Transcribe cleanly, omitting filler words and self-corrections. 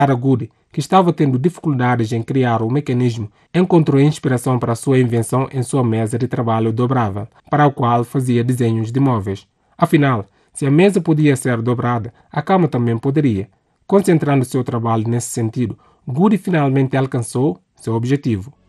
Goody, que estava tendo dificuldades em criar o mecanismo, encontrou inspiração para sua invenção em sua mesa de trabalho dobrável, para o qual fazia desenhos de móveis. Afinal, se a mesa podia ser dobrada, a cama também poderia. Concentrando seu trabalho nesse sentido, Goody finalmente alcançou seu objetivo.